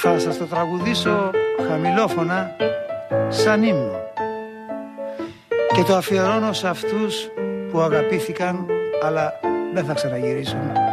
Θα σας το τραγουδήσω χαμηλόφωνα σαν ύμνο και το αφιερώνω σε αυτούς που αγαπήθηκαν αλλά δεν θα ξαναγυρίσουν.